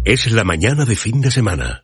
Es la mañana de fin de semana.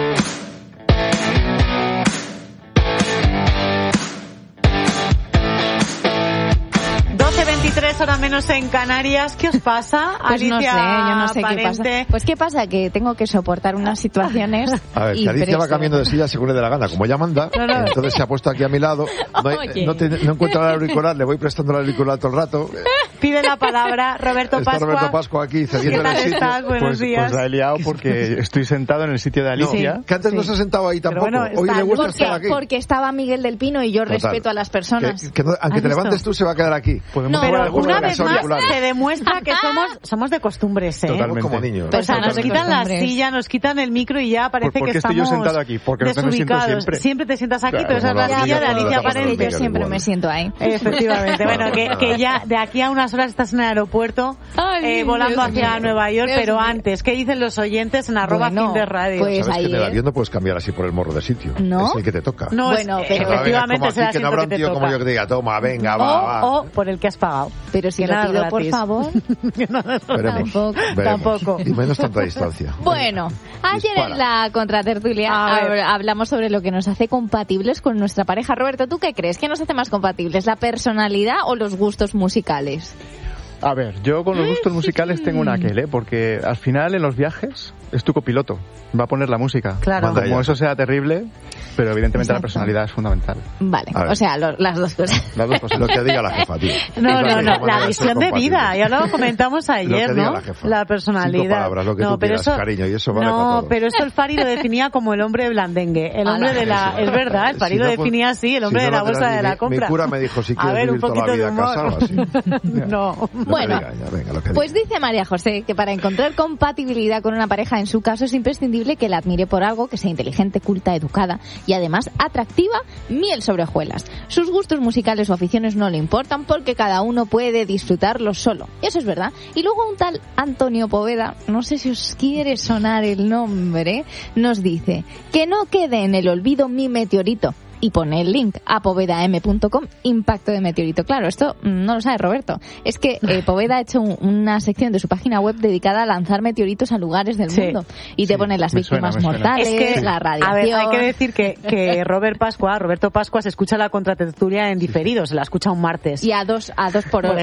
Hora menos en Canarias. ¿Qué os pasa, pues Alicia? Yo no sé qué pasa. Pues qué pasa, que tengo que soportar unas situaciones. A ver, que Alicia va cambiando de silla según le dé la gana, como ella manda. Entonces se ha puesto aquí a mi lado. No encuentro el auricular, le voy prestando el auricular todo el rato. Pide la palabra Roberto Pascua. Está Roberto Pascua aquí cediendo el sitio. Buenos días. Pues la he liado porque estoy sentado en el sitio de Alicia. No, que antes no se ha sentado ahí tampoco. Bueno, hoy le gusta estar aquí. Porque estaba Miguel del Pino y yo respeto a las personas. Aunque te levantes tú, se va a quedar aquí. No, pero una vez más se demuestra que somos de costumbres, ¿eh? Totalmente. Como niños. O sea, nos quitan la silla, nos quitan el micro y ya parece que estamos estoy yo sentado aquí? Porque desubicados. Siempre te sientas aquí, pero esa es la silla de Alicia Parente. Yo siempre me siento ahí. Efectivamente. Bueno, que ya de aquí a unas horas estás en el aeropuerto volando hacia Nueva York, pero antes, ¿qué dicen los oyentes en @FinDeRadio? Pues sabes que en el avión no puedes cambiar así por el morro de sitio. ¿No? Es el que te toca. No, bueno, pero efectivamente será que no habrá un tío como yo que te diga, toma, venga, va. O por el que has pagado. Pero si lo pido, por favor. Tampoco. Y menos tanta distancia. Bueno, ayer en la contratertulia hablamos sobre lo que nos hace compatibles con nuestra pareja. Roberto, ¿tú qué crees? ¿Qué nos hace más compatibles? ¿La personalidad o los gustos musicales? A ver, yo con los gustos musicales tengo un aquel, porque al final en los viajes es tu copiloto, va a poner la música. Claro. Como eso sea terrible, pero evidentemente la personalidad es fundamental. Vale, o sea, las dos cosas. Las dos cosas. Lo que diga la jefa, tío. No, la visión de vida, ya lo comentamos ayer, ¿no? La personalidad. 5 palabras, lo que tú quieras, cariño, y eso vale para todo. Pero eso el Fari lo definía como el hombre blandengue, el hombre de la... Es verdad, el Fari lo definía así, el hombre de la bolsa de la compra. Mi cura me dijo, si quieres vivir toda la vida casado, así. No. Bueno, pues dice María José que para encontrar compatibilidad con una pareja, en su caso, es imprescindible que la admire por algo, que sea inteligente, culta, educada y además atractiva, miel sobre hojuelas. Sus gustos musicales o aficiones no le importan porque cada uno puede disfrutarlo solo. Eso es verdad. Y luego un tal Antonio Poveda, no sé si os quiere sonar el nombre, nos dice que no quede en el olvido mi meteorito. Y pone el link a povedam.com, impacto de meteorito. Claro, esto no lo sabe Roberto. Es que Poveda ha hecho una sección de su página web dedicada a lanzar meteoritos a lugares del mundo. Y te pone las víctimas mortales, es que, la radiación... A ver, hay que decir que Roberto Pascua se escucha la contratertulia en diferido, se la escucha un martes. Y a dos por ¿no?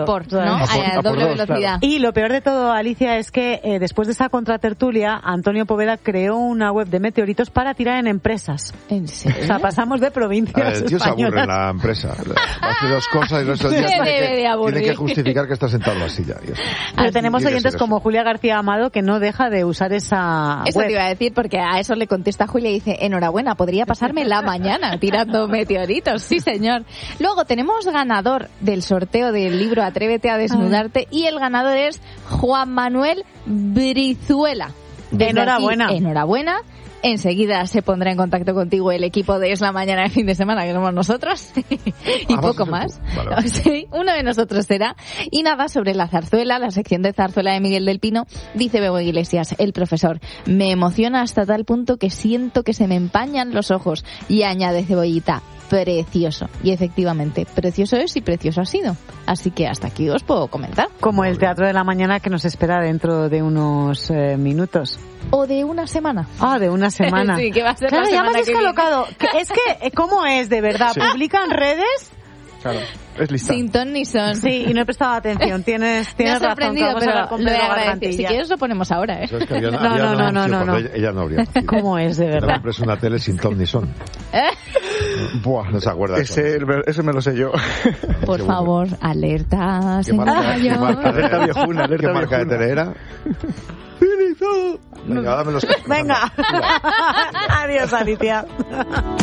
A doble velocidad. Claro. Y lo peor de todo, Alicia, es que después de esa contratertulia, Antonio Poveda creó una web de meteoritos para tirar en empresas. ¿En serio? O sea, pasamos de provincias el tío españolas. Se aburre en la empresa. Hace dos cosas y los días tiene que justificar que está sentado en la silla. Pero tenemos oyentes como Julia García Amado que no deja de usar esa Eso web. te iba a decir, porque a eso le contesta Julia y dice, enhorabuena, podría pasarme la mañana tirando meteoritos. Sí, señor. Luego tenemos ganador del sorteo del libro Atrévete a desnudarte y el ganador es Juan Manuel Brizuela. Enhorabuena. Aquí, enhorabuena. Enseguida se pondrá en contacto contigo el equipo de Es la Mañana de Fin de Semana, que somos nosotros, y poco más. Vale. Sí, uno de nosotros será. Y nada, sobre la zarzuela, la sección de zarzuela de Miguel del Pino, dice Bebo Iglesias, el profesor, me emociona hasta tal punto que siento que se me empañan los ojos. Y añade Cebollita, precioso. Y efectivamente, precioso es y precioso ha sido. Así que hasta aquí os puedo comentar. Como el Teatro de la Mañana que nos espera dentro de unos minutos. O de una semana. Ah, de una semana. Sí, que va a ser claro, la semana ya me has descolocado. Es que, ¿cómo es de verdad? Sí. ¿Publican redes? Claro, es lista. Sin ton ni son. Sí, y no he prestado atención. Tienes razón. Pero lo he agradecido. Si quieres lo ponemos ahora, ¿eh? Es que no. Ella no habría nacido. ¿Cómo es de verdad? Es una tele sin ton ni son. Buah, no se acuerda. Ese me lo sé yo. Por favor, alerta, alerta viejuna, alerta ¿Qué marca de tele era? Venga, dame los... Venga. Adiós, Alicia.